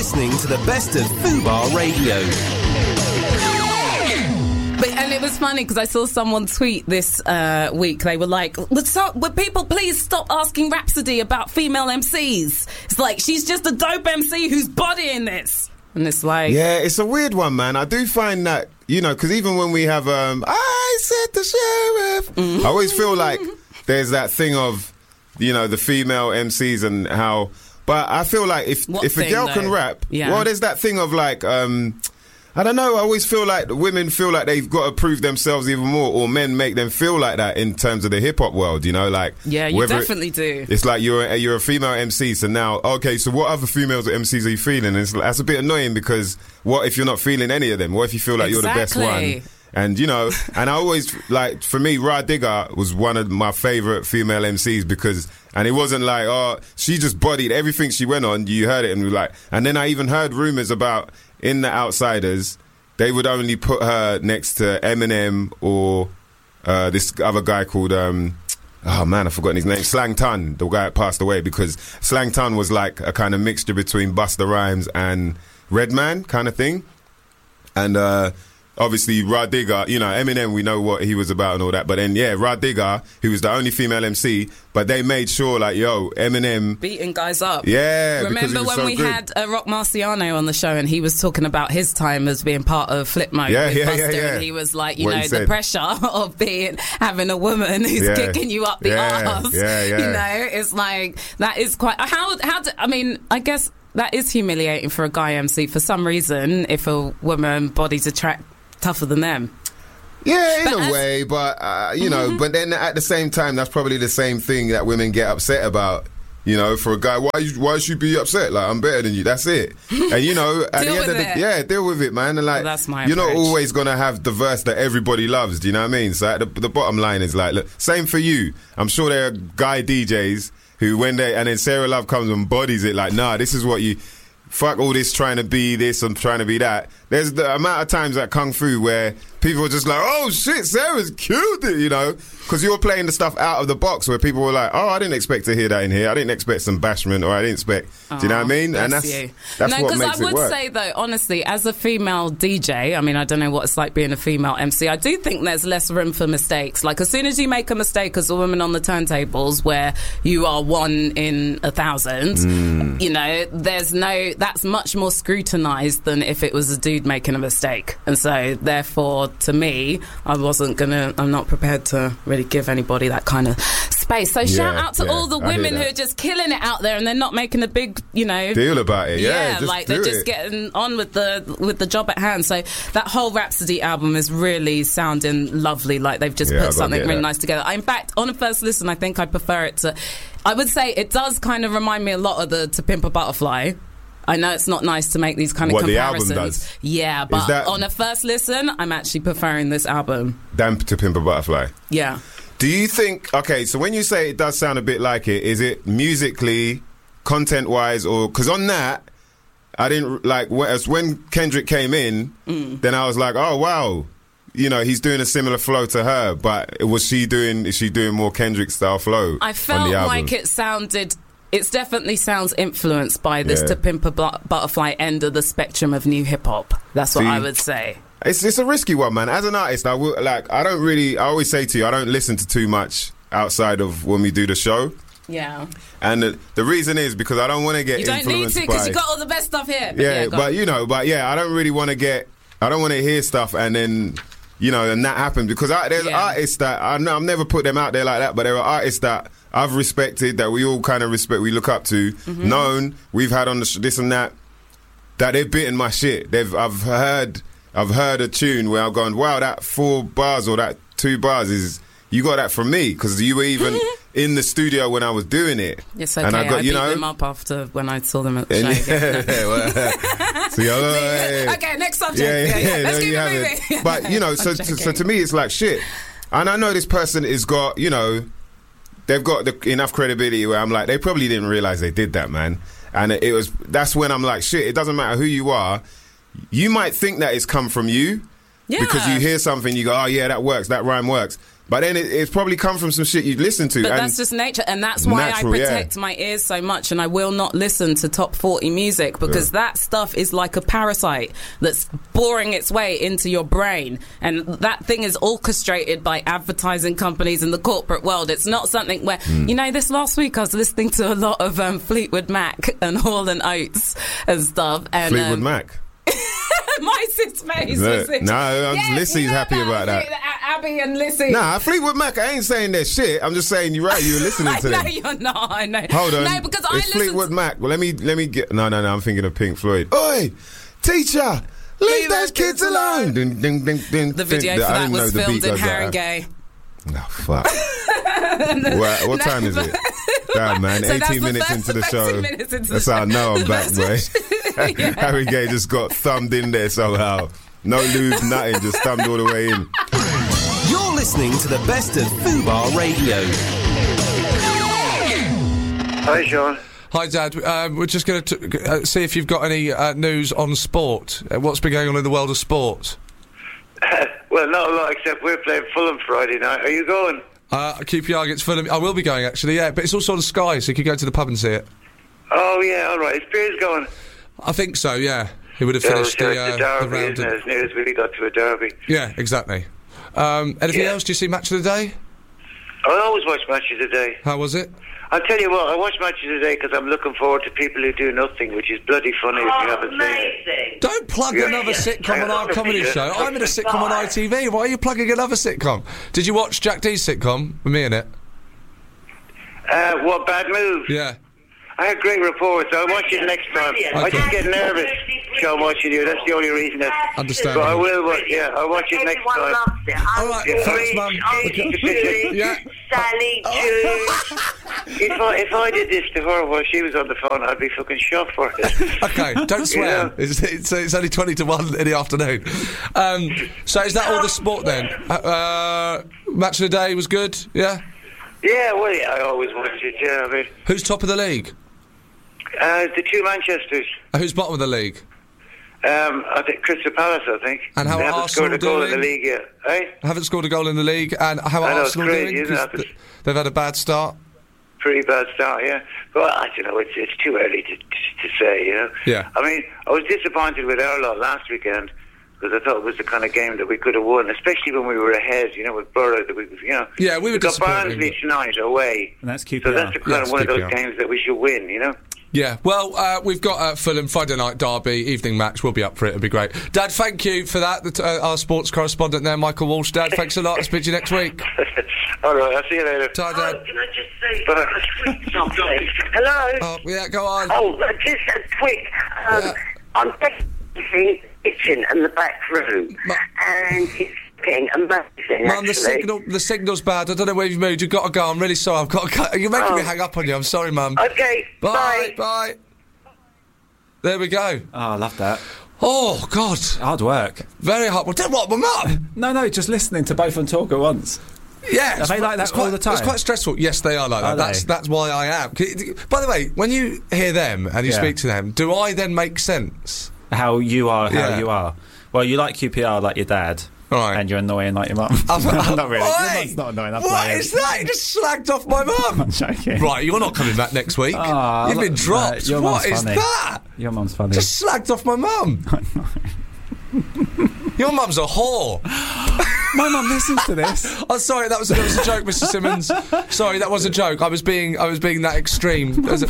listening to the best of Fubar Radio. And it was funny because I saw someone tweet this week. They were like, would people please stop asking Rhapsody about female MCs? It's like, she's just a dope MC who's bodying this. And it's like... Yeah, it's a weird one, man. I do find that, you know, because even when we have, I said the sheriff, I always feel like there's that thing of, you know, the female MCs and how... But I feel like if a girl can rap, well, there's that thing of like... I don't know, I always feel like women feel like they've got to prove themselves even more, or men make them feel like that in terms of the hip-hop world, you know, like... Yeah, you definitely do. It's like you're a female MC, so now, okay, so what other females MCs are you feeling? That's a bit annoying, because what if you're not feeling any of them? What if you feel like you're the best one? And, you know, and I always, like, for me, Rah Digga was one of my favourite female MCs because... And it wasn't like, oh, she just bodied everything she went on. You heard it and like... And then I even heard rumours about... In the Outsiders, they would only put her next to Eminem or this other guy called, oh man, I've forgotten his name, Slang Ton, the guy that passed away, because Slang Ton was like a kind of mixture between Busta Rhymes and Redman kind of thing. And obviously Rah Digga, you know, Eminem, we know what he was about and all that, but then, yeah, Rah Digga, who was the only female MC, but they made sure, like, yo, Eminem... beating guys up. Yeah, remember when we had Rock Marciano on the show and he was talking about his time as being part of Flip Mode with Busta, and he was like, you know, the pressure of having a woman who's kicking you up the arse. You know, it's like, that is quite... I mean, I guess that is humiliating for a guy MC for some reason, if a woman body's tougher than them. Yeah, in a way, but, you know, but then at the same time, that's probably the same thing that women get upset about. You know, for a guy, why should you be upset? Like, I'm better than you, that's it. And, you know, at the end of the day, deal with it, man. And, like, that's my you're approach. Not always going to have the verse that everybody loves, do you know what I mean? So the bottom line is, like, look, same for you. I'm sure there are guy DJs who, and then Sarah Love comes and bodies it, like, nah, this is what you... Fuck all this trying to be this and trying to be that. There's the amount of times at Kung Fu where people are just like, oh shit, Sarah's killed it, you know? Because you're playing the stuff out of the box where people were like, oh, I didn't expect to hear that in here. I didn't expect some bashment, or I didn't expect... do you know what I mean? And that's what makes it work. No, because I would say, though, honestly, as a female DJ, I mean, I don't know what it's like being a female MC, I do think there's less room for mistakes. Like, as soon as you make a mistake as a woman on the turntables where you are 1 in 1,000, you know, that's much more scrutinised than if it was a dude making a mistake. And so, therefore, to me, I'm not prepared to really give anybody that kind of space. So shout out to all the women who are just killing it out there and they're not making a big, you know... deal about it, they're just getting on with the job at hand. So that whole Rhapsody album is really sounding lovely, like they've just put something really nice together. In fact, on a first listen, I think I prefer it to... I would say it does kind of remind me a lot of the To Pimp a Butterfly. I know it's not nice to make these kind of comparisons. The album does? Yeah, but on a first listen, I'm actually preferring this album. Than To Pimp a Butterfly? Yeah. Do you think... Okay, so when you say it does sound a bit like it, is it musically, content-wise, or... Because on that, I didn't... Like, when Kendrick came in, then I was like, oh, wow. You know, he's doing a similar flow to her, but is she doing more Kendrick-style flow? I felt like it sounded... It definitely sounds influenced by this To Pimp a Butterfly end of the spectrum of new hip-hop. That's what I would say. It's a risky one, man. As an artist, I always say to you, I don't listen to too much outside of when we do the show. Yeah. And the reason is because I don't want to get influenced by... You don't need to, because you got all the best stuff here. I don't really want to get... I don't want to hear stuff and then... You know, and that happens because there's artists that I've never put them out there like that, but there are artists that I've respected, that we all kind of respect, we look up to, known, we've had on this and that they've bitten my shit. I've heard a tune where I've gone, wow, that 4 bars or that 2 bars is, you got that from me because you were even in the studio when I was doing it. It's okay. And I beat them up after when I saw them at the show. Okay, next subject. Let's keep it moving. But you know, so to me, it's like shit. And I know this person has got, you know, they've got enough credibility where I'm like, they probably didn't realise they did that, man. And that's when I'm like, shit. It doesn't matter who you are. You might think that it's come from you. Yeah. Because you hear something, you go, oh yeah, that works, that rhyme works. But then it's probably come from some shit you'd listen to. But that's just nature, and that's why I protect my ears so much, and I will not listen to top 40 music, because that stuff is like a parasite that's boring its way into your brain, and that thing is orchestrated by advertising companies in the corporate world. It's not something where, this last week I was listening to a lot of Fleetwood Mac and Hall & Oates and stuff. And, Fleetwood Mac? My sis face was it. No, Lissy's happy about that. Abby and Lissy. Nah, Fleetwood Mac, I ain't saying that shit. I'm just saying you're right. You were listening to them. No, you're not. I know. Hold on. No, because it's Fleetwood Mac. Well, let me get. No. I'm thinking of Pink Floyd. Oi, teacher, leave those kids alone. Dun, dun, dun, dun, the video for that was filmed in Haringey. Oh, fuck. What time is it? Damn, man. 18 minutes into the show. That's how I know I'm back, boy. Harry Gay just got thumbed in there somehow. No lube, nothing, just thumbed all the way in. You're listening to the best of Fubar Radio. Hi, Sean. Hi, Dad. We're just going to see if you've got any news on sport. What's been going on in the world of sport? Well, not a lot, except we're playing Fulham Friday night. Are you going? QPR against Fulham. I will be going, actually, yeah. But it's also on Sky, so you could go to the pub and see it. Oh, yeah, all right. Is Piers going? I think so, yeah. He would have finished the derby, round. Isn't it? As near as we got to a derby. Yeah, exactly. Anything else? Do you see Match of the Day? I always watch Match of the Day. How was it? I'll tell you what, I watch Match of the Day because I'm looking forward to People Who Do Nothing, which is bloody funny if you haven't seen it. Don't plug another sitcom on our comedy show. I'm in a sitcom on ITV. Why are you plugging another sitcom? Did you watch Jack D's sitcom with me in it? What Bad Move? Yeah. I had great reports. I'll watch it next time. Okay. I just get nervous, Sean, watching you. That's the only reason. Understand. But I will watch. Yeah, I'll watch it next time. All right, thanks, Mum. Yeah. Sally If I did this to her while she was on the phone, I'd be fucking shot for it. Okay, don't swear. Yeah. It's only 20 to 1 in the afternoon. So is that all the sport then? Match of the Day was good, yeah? Yeah, well, yeah, I always watch it, yeah. I mean, who's top of the league? The two Manchesters. Who's bottom of the league? I think Crystal Palace, I think. And how they are haven't Arsenal scored a goal in the league yet, eh? Haven't scored a goal in the league. And how are Arsenal doing? Isn't They've had a bad start. Pretty bad start, yeah. But I don't know, it's too early to say, you know. Yeah. I mean, I was disappointed with our lot last weekend because I thought it was the kind of game that we could have won, especially when we were ahead, you know, with Borough. That we yeah, we were got Barnsley tonight away. And that's QPR. So that's the kind of one of those games that we should win, you know. Yeah, well, we've got Fulham Friday night derby evening match. We'll be up for it. It'll be great. Dad, thank you for that. Our sports correspondent there, Michael Walsh. Dad, thanks a lot. I'll speak to you next week. All right, I'll see you later. Bye, Dad. Can I just say something? Hello? Oh, yeah, go on. Oh, just a quick. I'm basically kitchen and the back room, and it's getting amazing. Mum, the signal's bad. I don't know where you've moved. You've got to go. I'm really sorry. I've got to cut. You're making me hang up on you. I'm sorry, Mum. Okay, bye. There we go. Oh, I love that. Oh, God. Hard work. Very hard. Well, what, my mum? No, just listening to both of them talk at once. Yeah, are they like that all the time? It's quite stressful. Yes, they are like that. That's why I am. By the way, when you hear them and you speak to them, do I then make sense? How you are, you are. Well, you like QPR like your dad. Right. And you're annoying like your mum. Not really. Your mum's not annoying. What is that? You just slagged off my mum. I'm joking. Right, you're not coming back next week. You've been dropped. What is that? Your mum's funny. Just slagged off my mum. Your mum's a whore. My mum listens to this. Oh, sorry, that was a joke, Mr. Simmons. Sorry, that was a joke. I was being that extreme. Sorry.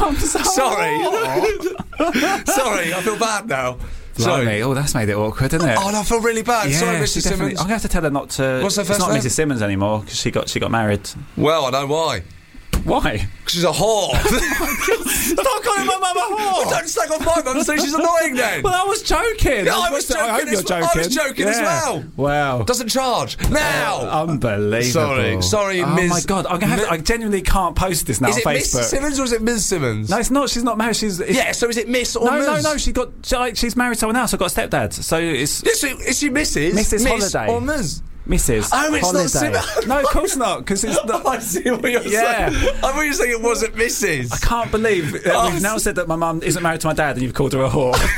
Sorry, I feel bad now. Sorry. Oh, that's made it awkward, isn't it? Oh, no, I feel really bad. Yeah, sorry, Mr. Simmons. I'm going to have to tell her not to... What's her first name? It's not name? Mrs. Simmons anymore, because she got married. Well, I know why. Why? Because she's a whore. Stop calling my mum a whore. Well, don't slag off my mum, so she's annoying then. Well, I was joking. Yeah, I was joking. I hope you're joking. I was joking as well. Wow. Doesn't charge. Now. Unbelievable. Sorry, oh Ms. Oh, my God. I genuinely can't post this now on Facebook. Is it Miss Simmons or is it Ms. Simmons? No, it's not. She's not married. So is it Miss or Ms? No. She's married to someone else. I've got a stepdad. So it's... Is she Mrs.? Mrs. Miss Holiday. or Ms.? Mrs. Oh, it's Holiday. not Simmons. No, of course not, because it's not... I see what you're saying. I thought you were saying it wasn't Mrs. I can't believe we've now said that my mum isn't married to my dad and you've called her a whore.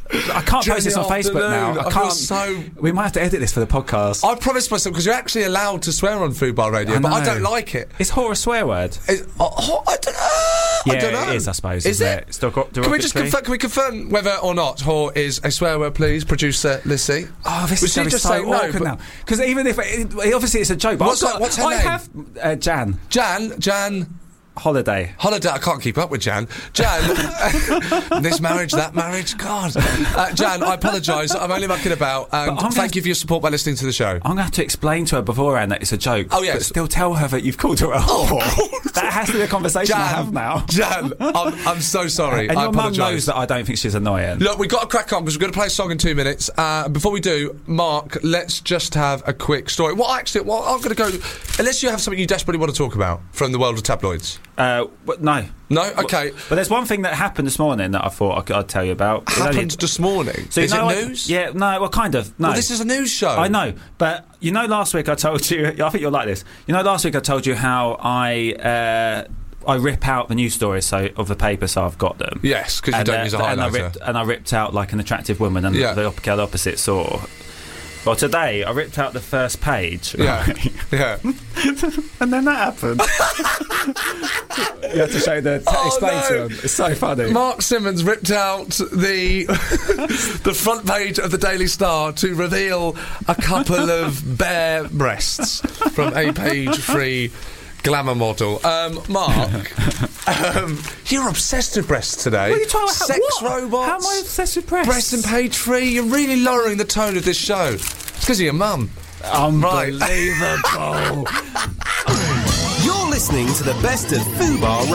I can't post this on Facebook now. I can't. We might have to edit this for the podcast. I promised myself, because you're actually allowed to swear on Fubar Radio, but I don't like it. Is whore a swear word? I don't know. Yeah, I don't know. It is, I suppose. Is it? Still got Can we confirm whether or not whore is a swear word, please, producer Lissy? Oh, this is going to be so awkward now. Because even if obviously it's a joke. But what's her name? I have Jan. Jan. Holiday. I can't keep up with Jan. This marriage, that marriage, God. Jan, I apologise. I'm only mucking about. Thank you for your support by listening to the show. I'm going to have to explain to her beforehand that it's a joke. Oh, yes. But still tell her that you've called her a whore. That has to be a conversation I have now. Jan, I'm so sorry. And I your mum apologise. knows that I don't think she's annoying. Look, we've got to crack on because we're going to play a song in 2 minutes. Before we do, Mark, let's just have a quick story. I'm going to go... Unless you have something you desperately want to talk about from the world of tabloids. No. No? OK. But there's one thing that happened this morning that I thought I'd tell you about. Happened this morning? So is it news? Yeah, no, well, kind of. No. Well, this is a news show. I know. But, last week I told you... I think you'll like this. Last week I told you how I rip out the news stories of the paper, so I've got them. Yes, because you don't use a highlighter. And I ripped out, like, an attractive woman and the opposite saw... Well, today I ripped out the first page. Right? Yeah. And then that happened. You have to show explain to them. It's so funny. Mark Simmons ripped out the front page of the Daily Star to reveal a couple of bare breasts from a page 3 glamour model. Mark, you're obsessed with breasts today. What are you talking about? Sex robots. How am I obsessed with breasts? Breasts in page 3. You're really lowering the tone of this show. It's because of your mum. Unbelievable. You're listening to the best of Fubar